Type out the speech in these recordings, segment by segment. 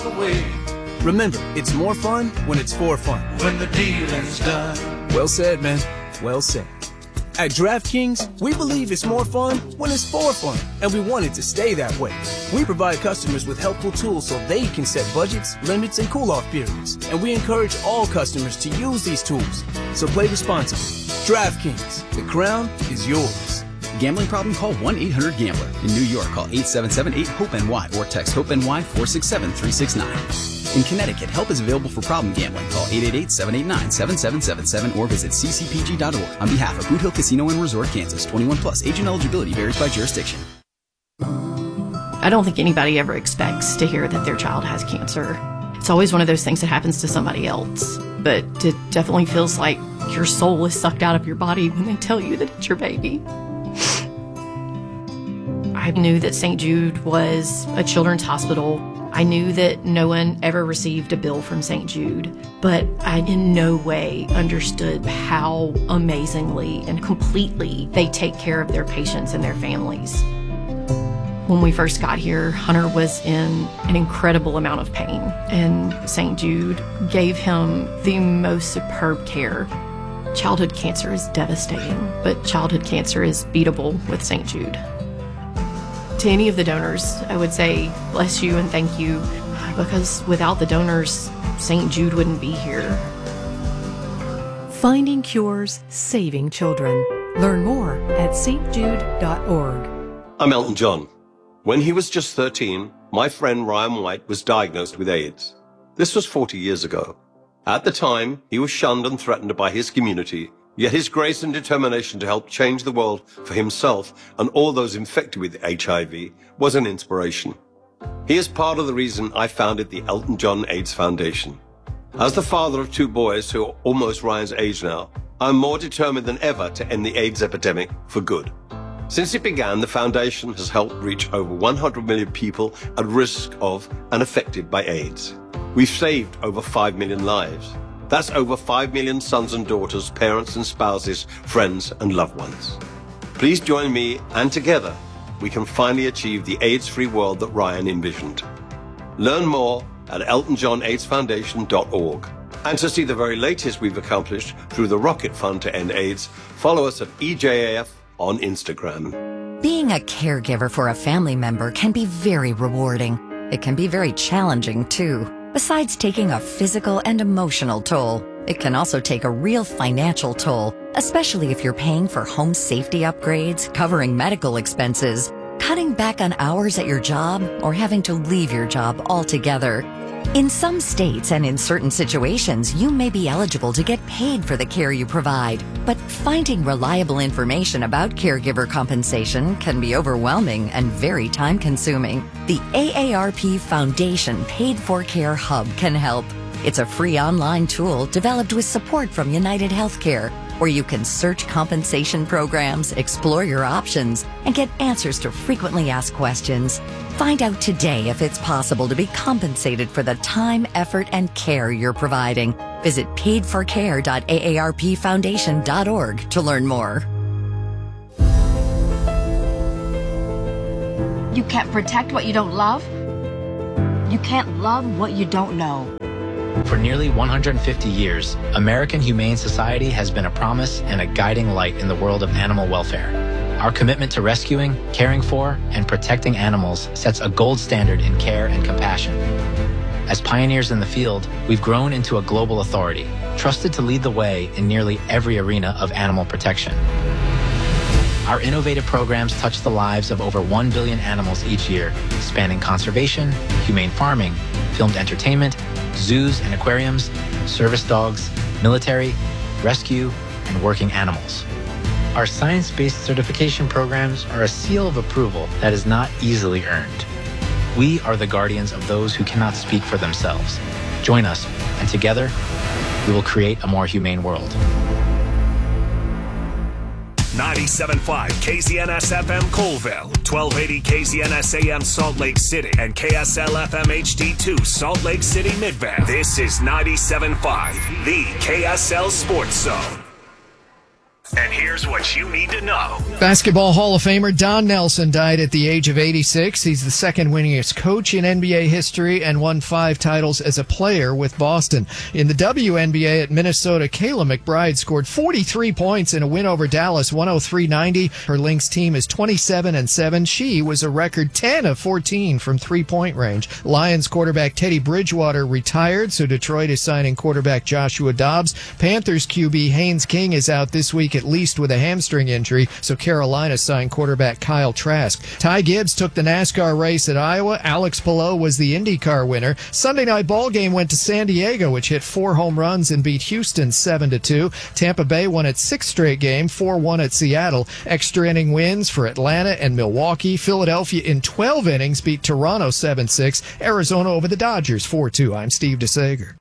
away. Remember, it's more fun when it's for fun. When the dealing's done. Well said, man. Well said. At DraftKings, we believe it's more fun when it's for fun, and we want it to stay that way. We provide customers with helpful tools so they can set budgets, limits, and cool-off periods, and we encourage all customers to use these tools. So play responsibly. DraftKings, the crown is yours. Gambling problem? Call 1-800-GAMBLER. In New York, call 877-8-HOPE-NY or text HOPE-NY 467-369. In Connecticut, help is available for problem gambling. Call 888-789-7777 or visit ccpg.org. On behalf of Boot Hill Casino and Resort, Kansas, 21 plus. Agent eligibility varies by jurisdiction. I don't think anybody ever expects to hear that their child has cancer. It's always one of those things that happens to somebody else. But it definitely feels like your soul is sucked out of your body when they tell you that it's your baby. I knew that St. Jude was a children's hospital. I knew that no one ever received a bill from St. Jude, but I in no way understood how amazingly and completely they take care of their patients and their families. When we first got here, Hunter was in an incredible amount of pain, and St. Jude gave him the most superb care. Childhood cancer is devastating, but childhood cancer is beatable with St. Jude. To any of the donors, I would say bless you and thank you, because without the donors, St. Jude wouldn't be here. Finding cures, saving children. Learn more at stjude.org. I'm Elton John. When he was just 13, my friend Ryan White was diagnosed with AIDS. This was 40 years ago. At the time, he was shunned and threatened by his community. Yet his grace and determination to help change the world for himself and all those infected with HIV was an inspiration. He is part of the reason I founded the Elton John AIDS Foundation. As the father of two boys who are almost Ryan's age now, I'm more determined than ever to end the AIDS epidemic for good. Since it began, the foundation has helped reach over 100 million people at risk of and affected by AIDS. We've saved over 5 million lives. That's over 5 million sons and daughters, parents and spouses, friends and loved ones. Please join me, and together we can finally achieve the AIDS-free world that Ryan envisioned. Learn more at eltonjohnaidsfoundation.org. And to see the very latest we've accomplished through the Rocket Fund to End AIDS, follow us at EJAF on Instagram. Being a caregiver for a family member can be very rewarding. It can be very challenging, too. Besides taking a physical and emotional toll, it can also take a real financial toll, especially if you're paying for home safety upgrades, covering medical expenses, cutting back on hours at your job, or having to leave your job altogether. In some states and in certain situations, you may be eligible to get paid for the care you provide, but finding reliable information about caregiver compensation can be overwhelming and very time-consuming. The AARP Foundation Paid for Care Hub can help. It's a free online tool developed with support from United Healthcare, where you can search compensation programs, explore your options, and get answers to frequently asked questions. Find out today if it's possible to be compensated for the time, effort, and care you're providing. Visit paidforcare.aarpfoundation.org to learn more. You can't protect what you don't love. You can't love what you don't know. For nearly 150 years, American Humane Society has been a promise and a guiding light in the world of animal welfare. Our commitment to rescuing, caring for, and protecting animals sets a gold standard in care and compassion. As pioneers in the field, we've grown into a global authority, trusted to lead the way in nearly every arena of animal protection. Our innovative programs touch the lives of over 1 billion animals each year, spanning conservation, humane farming, filmed entertainment, zoos and aquariums, service dogs, military, rescue, and working animals. Our science-based certification programs are a seal of approval that is not easily earned. We are the guardians of those who cannot speak for themselves. Join us, and together, we will create a more humane world. 97.5 KZNS FM Colville, 1280 KZNS AM Salt Lake City, and KSL FM HD2 Salt Lake City Midvale. This is 97.5, the KSL Sports Zone. And here's what you need to know. Basketball Hall of Famer Don Nelson died at the age of 86. He's the second winningest coach in NBA history and won 5 titles as a player with Boston. In the WNBA at Minnesota, Kayla McBride scored 43 points in a win over Dallas, 103-90. Her Lynx team is 27-7. She was a record 10 of 14 from three-point range. Lions quarterback Teddy Bridgewater retired, so Detroit is signing quarterback Joshua Dobbs. Panthers QB Haynes King is out this week at least with a hamstring injury, so Carolina signed quarterback Kyle Trask. Ty Gibbs took the NASCAR race at Iowa. Alex Palou was the IndyCar winner. Sunday night ball game went to San Diego, which hit 4 home runs and beat Houston 7-2. Tampa Bay won its 6th straight game, 4-1 at Seattle. Extra inning wins for Atlanta and Milwaukee. Philadelphia in 12 innings beat Toronto 7-6. Arizona over the Dodgers 4-2. I'm Steve DeSager.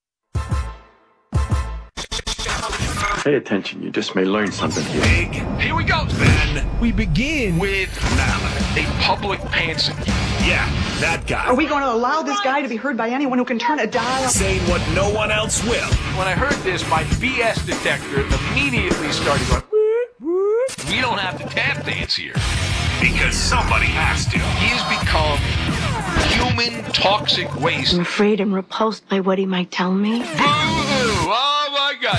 Pay attention, you just may learn something here. Big. Here we go, Ben. We begin with Maller, a public pantser. Yeah, that guy. Are we going to allow this guy to be heard by anyone who can turn a dial? Saying what no one else will. When I heard this, my BS detector immediately started going, we don't have to tap dance here. Because somebody has to. He has become human toxic waste. I'm afraid I'm repulsed by what he might tell me. Boo-hoo! Oh, my God.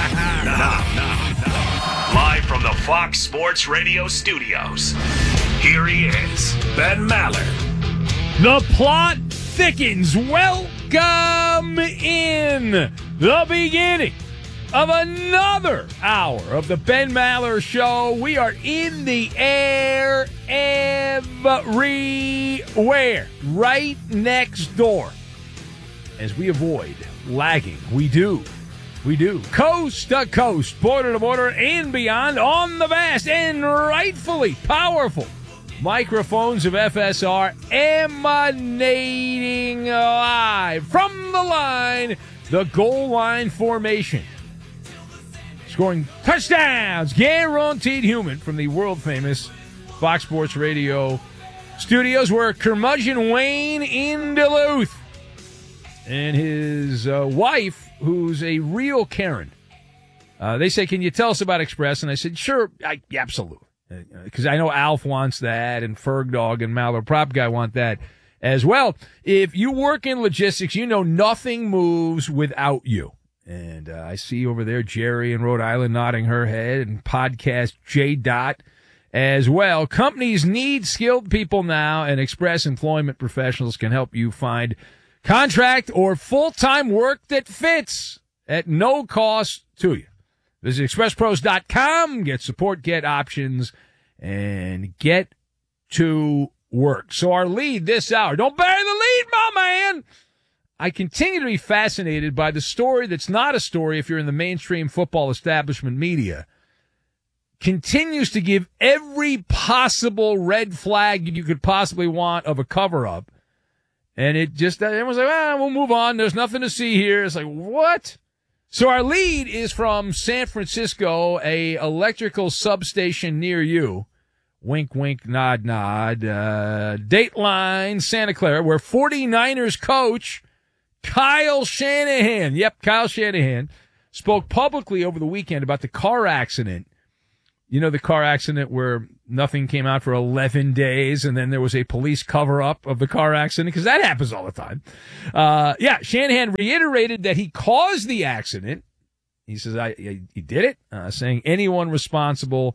No. Live from the Fox Sports Radio studios, here he is, Ben Maller. The plot thickens. Welcome in the beginning of another hour of the Ben Maller Show. We are in the air everywhere, right next door. As we avoid lagging, we do. Coast to coast, border to border, and beyond on the vast and rightfully powerful microphones of FSR, emanating live from the line, the goal line formation. Scoring touchdowns, guaranteed human, from the world-famous Fox Sports Radio studios. We're Curmudgeon Wayne in Duluth. And his wife, who's a real Karen. They say, can you tell us about Express? And I said, sure, absolutely. Because I know Alf wants that, and Ferg Dog and Maller Prop Guy want that as well. If you work in logistics, you know nothing moves without you. And I see over there Jerry in Rhode Island nodding her head, and podcast J. Dot as well. Companies need skilled people now, and Express Employment Professionals can help you find contract or full-time work that fits at no cost to you. Visit expresspros.com, get support, get options, and get to work. So our lead this hour, don't bury the lead, my man. I continue to be fascinated by the story that's not a story if you're in the mainstream football establishment media. Continues to give every possible red flag you could possibly want of a cover-up. And it just, everyone's like, we'll move on. There's nothing to see here. It's like, what? So our lead is from San Francisco, a electrical substation near you. Wink, wink, nod, nod. Dateline, Santa Clara, where 49ers coach Kyle Shanahan, Kyle Shanahan, spoke publicly over the weekend about the car accident. You know, the car accident where nothing came out for 11 days, and then there was a police cover-up of the car accident, because that happens all the time. Shanahan reiterated that he caused the accident. He says, he did it, saying anyone responsible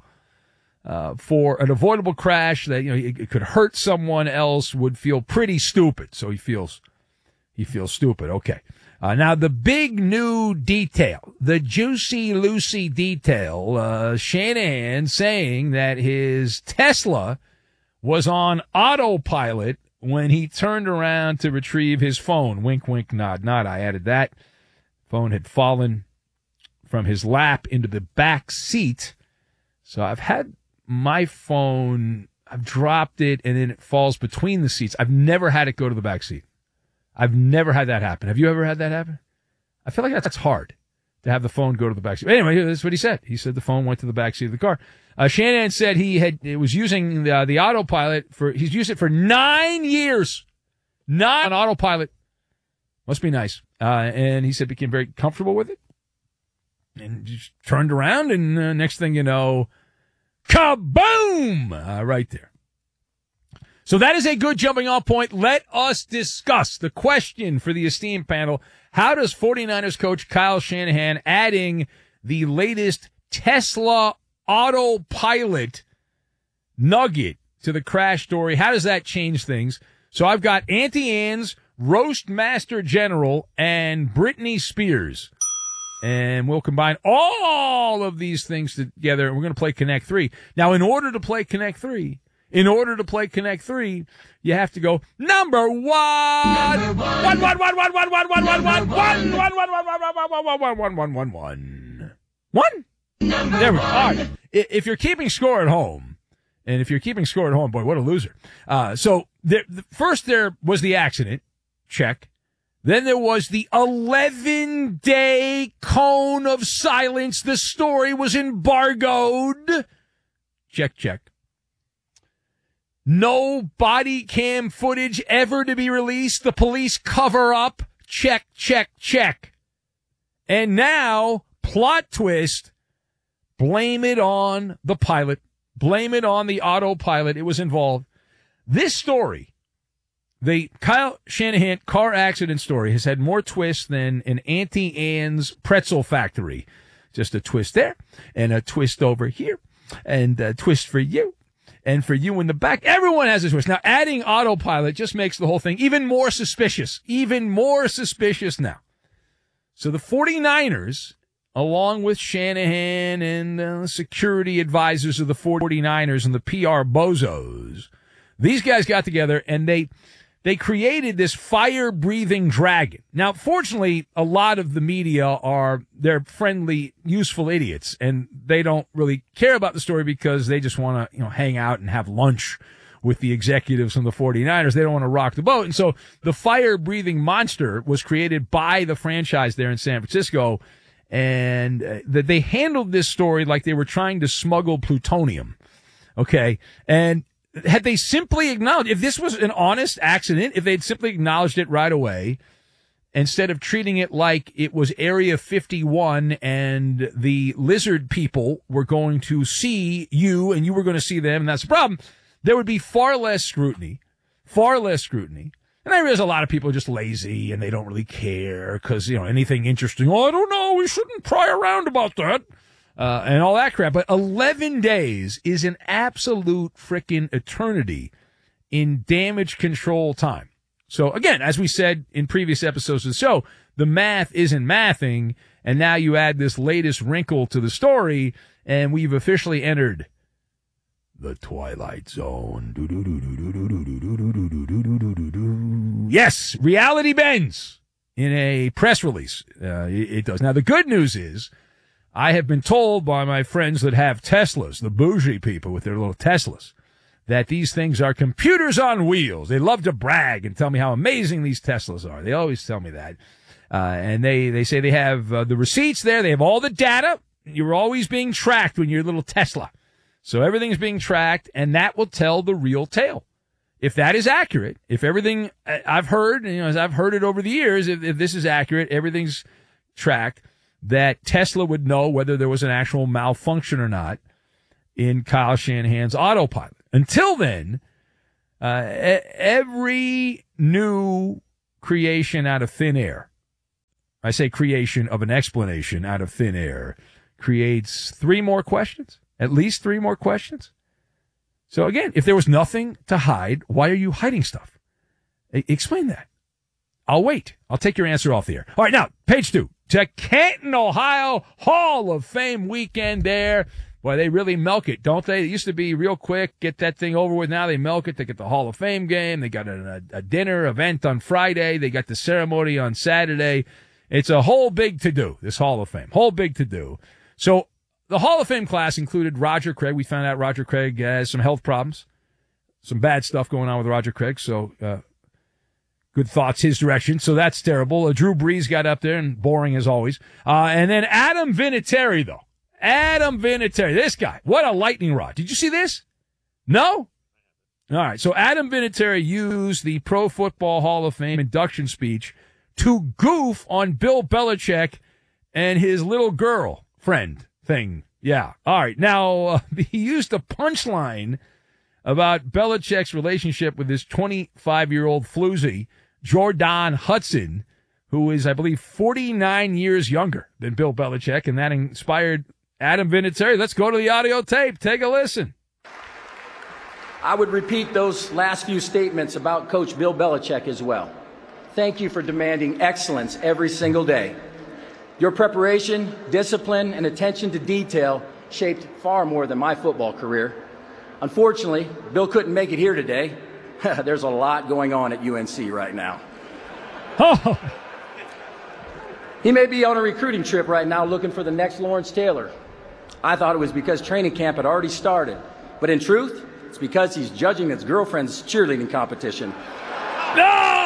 for an avoidable crash that, it could hurt someone else would feel pretty stupid. So he feels stupid. Okay. Now, the big new detail, the juicy, loosey detail, Shanahan saying that his Tesla was on autopilot when he turned around to retrieve his phone. Wink, wink, nod, nod. I added that. Phone had fallen from his lap into the back seat. So I've had my phone, I've dropped it, and then it falls between the seats. I've never had it go to the back seat. I've never had that happen. Have you ever had that happen? I feel like that's hard to have the phone go to the back seat. Anyway, this is what he said. He said the phone went to the back seat of the car. Shanahan said it was using the autopilot he's used it for 9 years. Not on autopilot. Must be nice. And he said became very comfortable with it. And just turned around, and next thing you know, kaboom! Right there. So that is a good jumping off point. Let us discuss the question for the esteemed panel. How does 49ers coach Kyle Shanahan adding the latest Tesla autopilot nugget to the crash story, how does that change things? So I've got Auntie Anne's Roastmaster General and Britney Spears. And we'll combine all of these things together, and we're going to play Connect 3. Now, in order to play Connect 3, you have to go number one. There we go. All right. If you're keeping score at home, boy, what a loser. So first there was the accident. Check. Then there was the 11-day cone of silence. The story was embargoed. Check. No body cam footage ever to be released. The police cover up. Check. And now, plot twist, blame it on the pilot. Blame it on the autopilot. It was involved. This story, the Kyle Shanahan car accident story, has had more twists than an Auntie Anne's pretzel factory. Just a twist there, and a twist over here, and a twist for you. And for you in the back, everyone has a twist. Now, adding autopilot just makes the whole thing even more suspicious now. So the 49ers, along with Shanahan and the security advisors of the 49ers and the PR bozos, these guys got together and they created this fire-breathing dragon. Now, fortunately, a lot of the media they're friendly, useful idiots, and they don't really care about the story because they just want to, hang out and have lunch with the executives from the 49ers. They don't want to rock the boat. And so the fire-breathing monster was created by the franchise there in San Francisco, and that they handled this story like they were trying to smuggle plutonium. Okay? And had they simply acknowledged, if this was an honest accident, if they'd simply acknowledged it right away, instead of treating it like it was Area 51 and the lizard people were going to see you and you were going to see them, and that's the problem, there would be far less scrutiny. And I realize a lot of people are just lazy and they don't really care because, anything interesting, I don't know, we shouldn't pry around about that. And all that crap. But 11 days is an absolute frickin' eternity in damage control time. So again, as we said in previous episodes of the show, the math isn't mathing. And now you add this latest wrinkle to the story and we've officially entered the Twilight Zone. Yes, reality bends in a press release. It does. Now, the good news is, I have been told by my friends that have Teslas, the bougie people with their little Teslas, that these things are computers on wheels. They love to brag and tell me how amazing these Teslas are. They always tell me that. And they say they have the receipts there. They have all the data. You're always being tracked when you're a little Tesla. So everything's being tracked, and that will tell the real tale. If that is accurate, if everything I've heard, as I've heard it over the years, if this is accurate, everything's tracked, that Tesla would know whether there was an actual malfunction or not in Kyle Shanahan's autopilot. Until then, every new creation out of thin air, I say creation of an explanation out of thin air, creates three more questions, at least three more questions. So again, if there was nothing to hide, why are you hiding stuff? Explain that. I'll wait. I'll take your answer off the air. All right, now, page 2. To Canton, Ohio, Hall of Fame weekend there. Boy, they really milk it, don't they? It used to be real quick, get that thing over with. Now they milk it. They get the Hall of Fame game. They got a dinner event on Friday. They got the ceremony on Saturday. It's a whole big to-do, this Hall of Fame. Whole big to-do. So the Hall of Fame class included Roger Craig. We found out Roger Craig has some health problems, some bad stuff going on with Roger Craig. So, good thoughts his direction. So that's terrible. Drew Brees got up there and boring as always. And then Adam Vinatieri, though. Adam Vinatieri, this guy. What a lightning rod. Did you see this? No? All right. So Adam Vinatieri used the Pro Football Hall of Fame induction speech to goof on Bill Belichick and his little girl. friend thing. Yeah. All right. Now, he used a punchline about Belichick's relationship with his 25-year-old floozy, Jordan Hudson, who is, I believe, 49 years younger than Bill Belichick, and that inspired Adam Vinatieri. Let's go to the audio tape. Take a listen. I would repeat those last few statements about Coach Bill Belichick as well. Thank you for demanding excellence every single day. Your preparation, discipline, and attention to detail shaped far more than my football career. Unfortunately, Bill couldn't make it here today. There's a lot going on at UNC right now. Oh. He may be on a recruiting trip right now looking for the next Lawrence Taylor. I thought it was because training camp had already started. But in truth, it's because he's judging his girlfriend's cheerleading competition. No!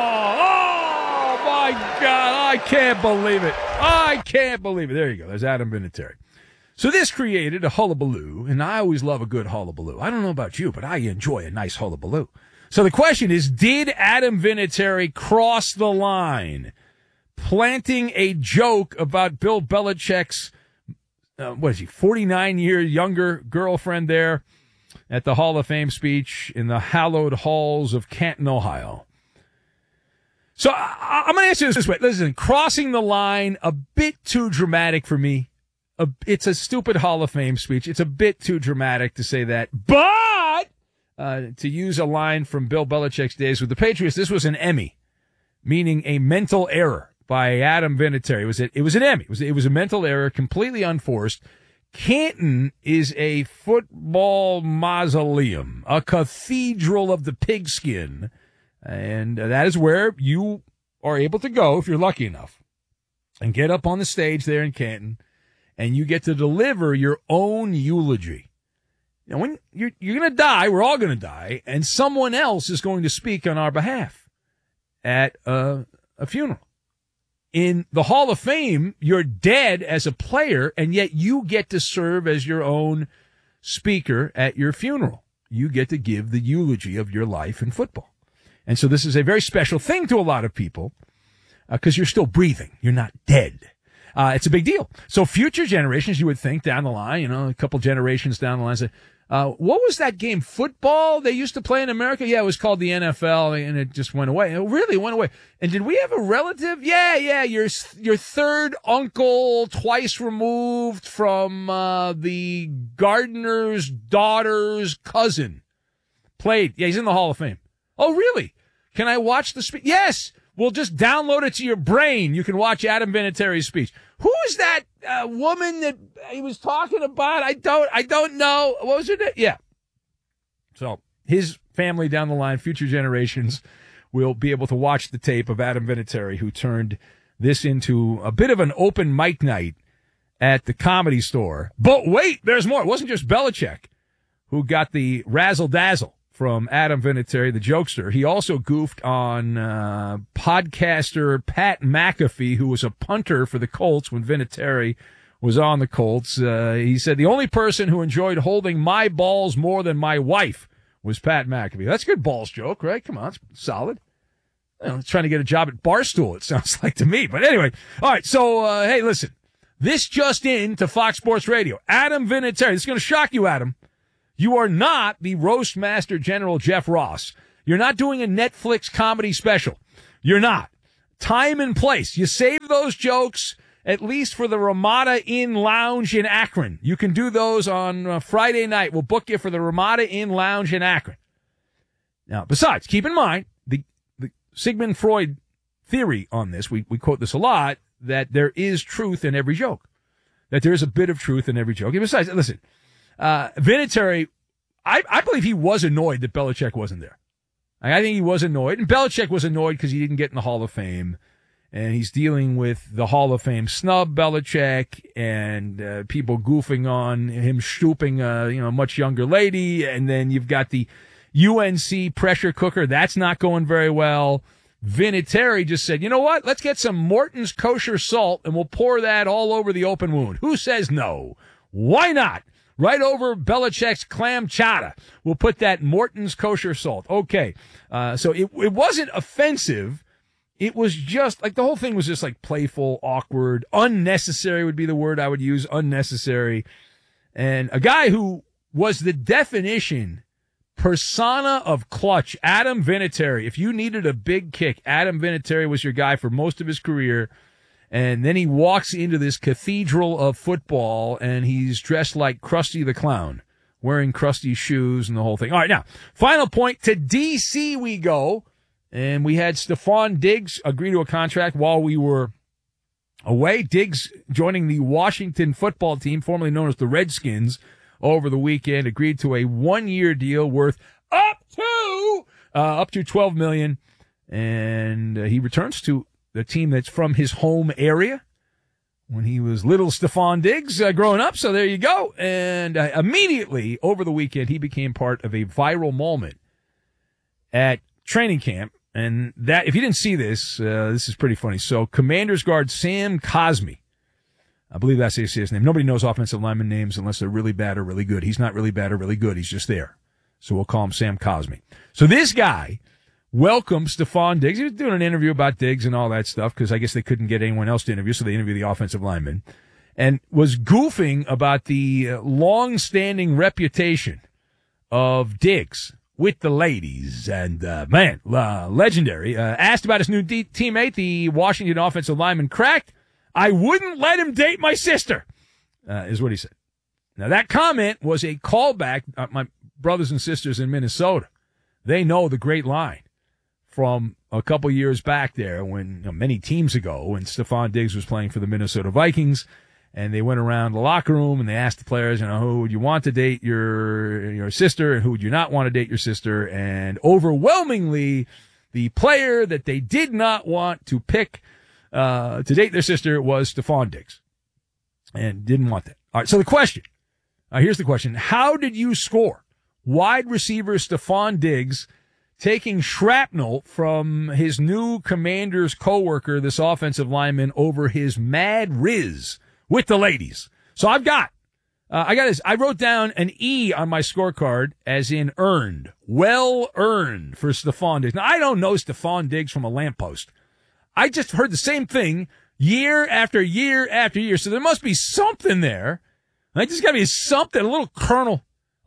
Oh, my God. I can't believe it. I can't believe it. There you go. There's Adam Vinatieri. So this created a hullabaloo, and I always love a good hullabaloo. I don't know about you, but I enjoy a nice hullabaloo. So the question is, did Adam Vinatieri cross the line, planting a joke about Bill Belichick's, 49-year younger girlfriend there at the Hall of Fame speech in the hallowed halls of Canton, Ohio? So I'm going to answer this way. Listen, crossing the line, a bit too dramatic for me. It's a stupid Hall of Fame speech. It's a bit too dramatic to say that. But to use a line from Bill Belichick's days with the Patriots, this was an Emmy, meaning a mental error by Adam Vinatieri. It was an Emmy. It was a mental error, completely unforced. Canton is a football mausoleum, a cathedral of the pigskin, and that is where you are able to go if you're lucky enough and get up on the stage there in Canton, and you get to deliver your own eulogy. Now, when you're going to die, we're all going to die, and someone else is going to speak on our behalf at a funeral. In the Hall of Fame, you're dead as a player, and yet you get to serve as your own speaker at your funeral. You get to give the eulogy of your life in football. And so this is a very special thing to a lot of people because you're still breathing. You're not dead. It's a big deal. So future generations, you would think down the line, a couple generations down the line, say, what was that game? Football they used to play in America? Yeah, it was called the NFL, and it just went away. It really went away. And did we have a relative? Yeah, your third uncle, twice removed from the gardener's daughter's cousin, played. Yeah, he's in the Hall of Fame. Oh, really? Can I watch the speech? Yes. We'll just download it to your brain. You can watch Adam Vinatieri's speech. Who is that woman that he was talking about? I don't know. What was her name? Yeah. So his family down the line, future generations, will be able to watch the tape of Adam Vinatieri, who turned this into a bit of an open mic night at the Comedy Store. But wait, there's more. It wasn't just Belichick who got the razzle-dazzle from Adam Vinatieri, the jokester. He also goofed on podcaster Pat McAfee, who was a punter for the Colts when Vinatieri was on the Colts. He said, the only person who enjoyed holding my balls more than my wife was Pat McAfee. That's a good balls joke, right? Come on, it's solid. Trying to get a job at Barstool, it sounds like to me. But anyway, all right, so, hey, listen. This just in to Fox Sports Radio. Adam Vinatieri. This is going to shock you, Adam. You are not the roast master general Jeff Ross. You're not doing a Netflix comedy special. You're not. Time and place. You save those jokes at least for the Ramada Inn Lounge in Akron. You can do those on Friday night. We'll book you for the Ramada Inn Lounge in Akron. Now, besides, keep in mind the Sigmund Freud theory on this. We quote this a lot, that there is truth in every joke. That there is a bit of truth in every joke. And besides, listen. Vinatieri, I believe he was annoyed that Belichick wasn't there. I think he was annoyed. And Belichick was annoyed because he didn't get in the Hall of Fame. And he's dealing with the Hall of Fame snub Belichick and people goofing on him stooping a much younger lady. And then you've got the UNC pressure cooker. That's not going very well. Vinatieri just said, you know what? Let's get some Morton's kosher salt and we'll pour that all over the open wound. Who says no? Why not? Right over Belichick's clam chowder. We'll put that Morton's kosher salt. Okay. So it wasn't offensive it was just like the whole thing was just like playful, awkward, unnecessary would be the word I would use, unnecessary. And a guy who was the definition, persona of clutch, Adam Vinatieri. If you needed a big kick, Adam Vinatieri was your guy for most of his career. And then he walks into this cathedral of football, and he's dressed like Krusty the Clown, wearing Krusty's shoes and the whole thing. All right, now, final point, to D.C. we go. And we had Stephon Diggs agree to a contract while we were away. Diggs joining the Washington football team, formerly known as the Redskins, over the weekend, agreed to a 1-year deal worth up to $12 million. And he returns to the team that's from his home area when he was little Stephon Diggs growing up. So there you go. And immediately over the weekend, he became part of a viral moment at training camp. And that, if you didn't see this, this is pretty funny. So Commanders guard Sam Cosmi, I believe that's his name. Nobody knows offensive lineman names unless they're really bad or really good. He's not really bad or really good. He's just there. So we'll call him Sam Cosmi. So this guy welcomes Stephon Diggs. He was doing an interview about Diggs and all that stuff because I guess they couldn't get anyone else to interview, so they interviewed the offensive lineman. And was goofing about the long-standing reputation of Diggs with the ladies. And, legendary. Asked about his new teammate, the Washington offensive lineman, cracked, "I wouldn't let him date my sister," is what he said. Now, that comment was a callback. My brothers and sisters in Minnesota, they know the great line from a couple years back there when, many teams ago, when Stephon Diggs was playing for the Minnesota Vikings. And they went around the locker room and they asked the players, who would you want to date your sister and who would you not want to date your sister? And overwhelmingly, the player that they did not want to pick to date their sister was Stephon Diggs, and didn't want that. All right, so the question, here's the question. How did you score wide receiver Stephon Diggs taking shrapnel from his new Commanders coworker, this offensive lineman, over his mad riz with the ladies? So I got this. I wrote down an E on my scorecard as in earned. Well earned for Stephon Diggs. Now, I don't know Stephon Diggs from a lamppost. I just heard the same thing year after year after year. So there must be something there. I just got to be something, a little kernel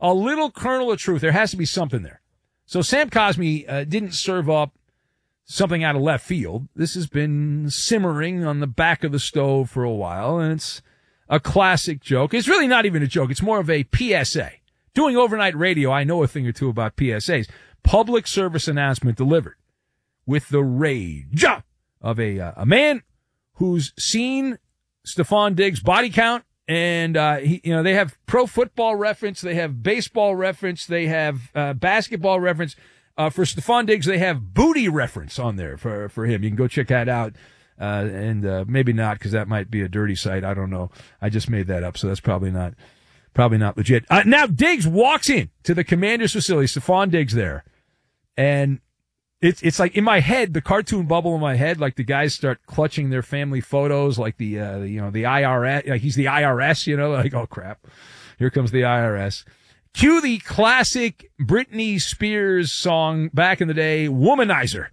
of truth. There has to be something there. So Sam Cosmi didn't serve up something out of left field. This has been simmering on the back of the stove for a while, and it's a classic joke. It's really not even a joke. It's more of a PSA. Doing overnight radio, I know a thing or two about PSAs. Public service announcement delivered with the rage of a man who's seen Stephon Diggs' body count, and they have Pro Football Reference, they have Baseball Reference, they have Basketball Reference. For Stephon Diggs, they have Booty Reference on there for him. You can go check that out. And maybe not, because that might be a dirty site. I don't know. I just made that up, so that's probably not legit. Now Diggs walks in to the Commanders facility, Stephon Diggs there. And it's like in my head, the cartoon bubble in my head, like the guys start clutching their family photos, like the IRS, like he's the IRS, like, oh crap, here comes the IRS. Cue the classic Britney Spears song back in the day, Womanizer.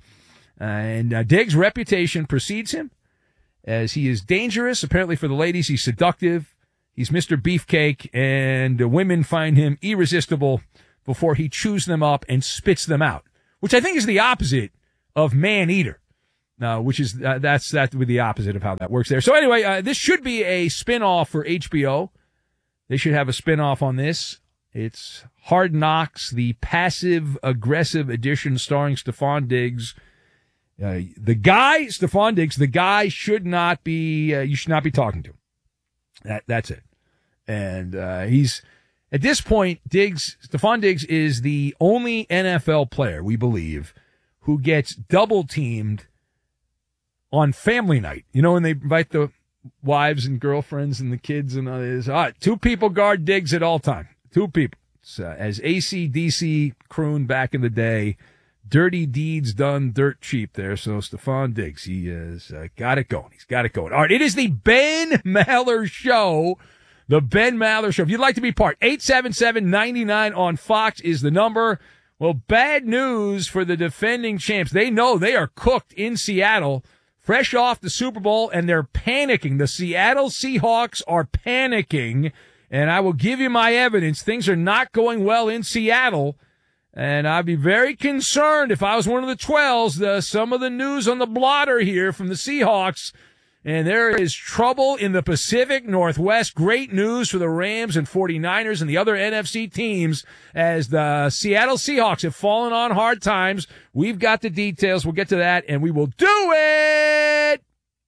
And Diggs' reputation precedes him as he is dangerous. Apparently for the ladies, he's seductive. He's Mr. Beefcake, and women find him irresistible before he chews them up and spits them out, which I think is the opposite of man-eater, which is that would be the opposite of how that works there. So anyway, this should be a spin-off for HBO. They should have a spin-off on this. It's Hard Knocks, the passive-aggressive edition starring Stephon Diggs. Stephon Diggs, the guy should not be, you should not be talking to. That's it. And he's, at this point, Stephon Diggs is the only NFL player, we believe, who gets double-teamed on family night. When they invite the wives and girlfriends and the kids and others. All right, 2 people guard Diggs at all time. 2 people. As AC/DC crooned back in the day, dirty deeds done dirt cheap there. So Stephon Diggs, he has got it going. He's got it going. All right, it is the Ben Maller Show. The Ben Maller Show. If you'd like to be part, 877-99 on Fox is the number. Well, bad news for the defending champs. They know they are cooked in Seattle, fresh off the Super Bowl, and they're panicking. The Seattle Seahawks are panicking, and I will give you my evidence. Things are not going well in Seattle, and I'd be very concerned if I was one of the 12s, some of the news on the blotter here from the Seahawks. And there is trouble in the Pacific Northwest. Great news for the Rams and 49ers and the other NFC teams as the Seattle Seahawks have fallen on hard times. We've got the details. We'll get to that, and we will do it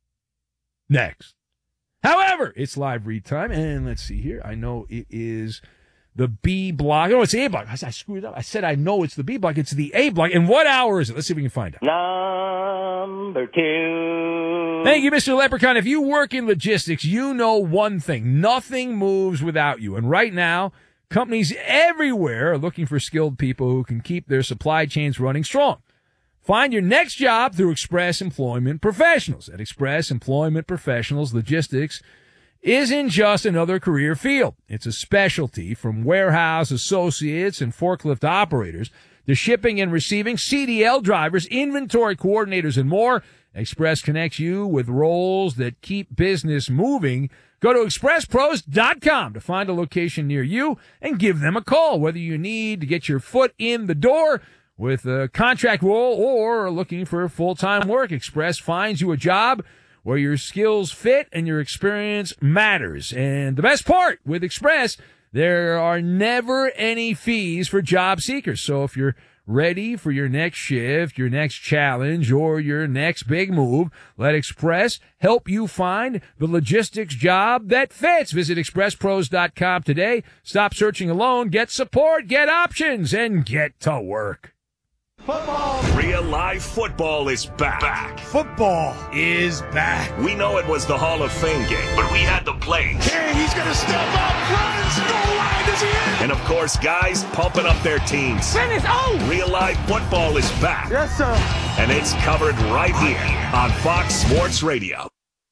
next. However, it's live read time, and let's see here. I know it is the B block. Oh, it's the A block. I screwed up. I said I know it's the B block. It's the A block. And what hour is it? Let's see if we can find out. Number 2. Thank you, Mr. Leprechaun. If you work in logistics, you know one thing. Nothing moves without you. And right now, companies everywhere are looking for skilled people who can keep their supply chains running strong. Find your next job through Express Employment Professionals. At Express Employment Professionals, logistics isn't just another career field. It's a specialty from warehouse associates and forklift operators to shipping and receiving, CDL drivers, inventory coordinators, and more. Express connects you with roles that keep business moving. Go to expresspros.com to find a location near you and give them a call, whether you need to get your foot in the door with a contract role or looking for full-time work. Express finds you a job where your skills fit and your experience matters. And the best part with Express, there are never any fees for job seekers. So if you're ready for your next shift, your next challenge, or your next big move, let Express help you find the logistics job that fits. Visit expresspros.com today. Stop searching alone. Get support, get options, and get to work. Football. Real live football is back. Football is back. We know it was the Hall of Fame game, but we had the plays. Hey, he's going to step up, runs, goal line, is he in? And of course, guys pumping up their teams. Finish, oh! Real live football is back. Yes, sir. And it's covered right here on Fox Sports Radio.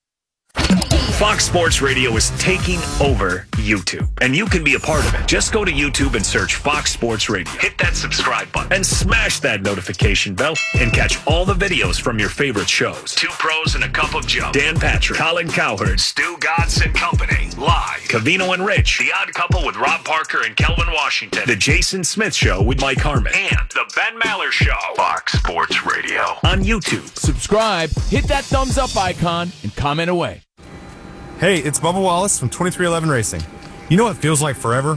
Fox Sports Radio is taking over YouTube, and you can be a part of it. Just go to YouTube and search Fox Sports Radio. Hit that subscribe button and smash that notification bell and catch all the videos from your favorite shows. Two Pros and a Cup of Joe, Dan Patrick, Colin Cowherd, Stu Godson and Company, live. Covino and Rich, The Odd Couple with Rob Parker and Kelvin Washington, The Jason Smith Show with Mike Harmon, and The Ben Maller Show. Fox Sports Radio on YouTube. Subscribe, hit that thumbs up icon, and comment away. Hey, it's Bubba Wallace from 2311 Racing. You know what feels like forever?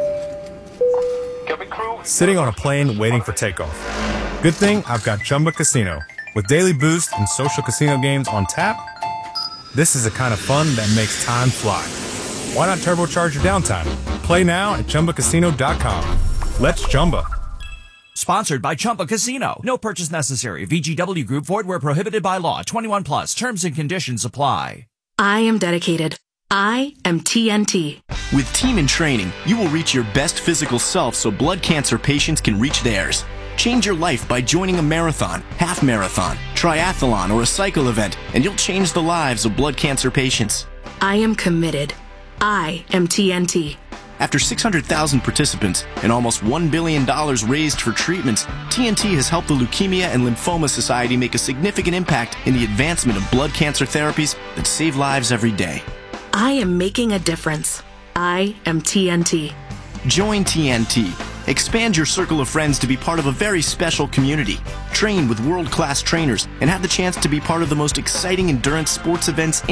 Sitting on a plane waiting for takeoff. Good thing I've got Chumba Casino. With daily boost and social casino games on tap, this is the kind of fun that makes time fly. Why not turbocharge your downtime? Play now at ChumbaCasino.com. Let's Chumba. Sponsored by Chumba Casino. No purchase necessary. VGW Group. Void where prohibited by law. 21 plus. Terms and conditions apply. I am dedicated. I am TNT. With Team in Training, you will reach your best physical self so blood cancer patients can reach theirs. Change your life by joining a marathon, half marathon, triathlon, or a cycle event, and you'll change the lives of blood cancer patients. I am committed. I am TNT. After 600,000 participants and almost $1 billion raised for treatments, TNT has helped the Leukemia and Lymphoma Society make a significant impact in the advancement of blood cancer therapies that save lives every day. I am making a difference. I am TNT. Join TNT. Expand your circle of friends to be part of a very special community. Train with world-class trainers and have the chance to be part of the most exciting endurance sports events